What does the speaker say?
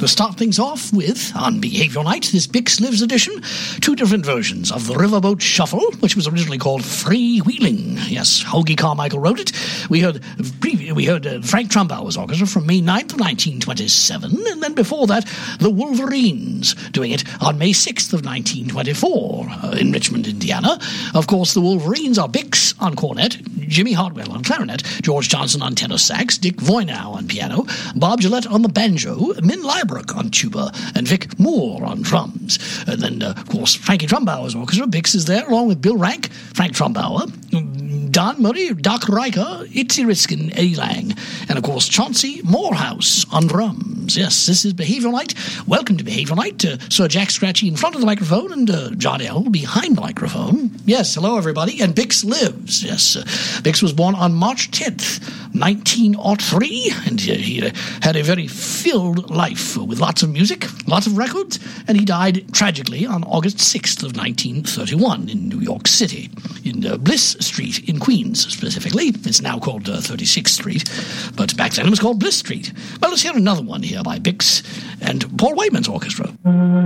to start things off with, on Behavioral Night, this Bix Lives edition, two different versions of the Riverboat Shuffle, which was originally called Freewheeling. Yes, Hoagy Carmichael wrote it. We heard Frank Trumbauer's orchestra from May 9th of 1927, and then before that, the Wolverines, doing it on May 6th of 1924 in Richmond, Indiana. Of course, the Wolverines are Bix on cornet, Jimmy Hartwell on clarinet, George Johnson on tenor sax, Dick Voynow on piano, Bob Gillette on the banjo, Min Liebrook on tuba, and Vic Moore on drums. And then, of course, Frankie Trumbauer's orchestra, Bix is there, along with Bill Rank, Frank Trumbauer, Don Murray, Doc Riker, Itzy Riskin, Eddie Lang, and, of course, Chauncey Morehouse on drums. Yes, this is Behavioral Night. Welcome to Behavioral Night. Sir Jack Scratchy in front of the microphone and John L. behind the microphone. Yes, hello, everybody. And Bix lives. Yes, Bix was born on March 10th, 1903, and he had a very filled life with lots of music, lots of records, and he died tragically on August 6th of 1931 in New York City, in Bliss Street in Queens, specifically. It's now called 36th Street, but back then it was called Bliss Street. Well, let's hear another one here by Bix and Paul Whiteman's orchestra.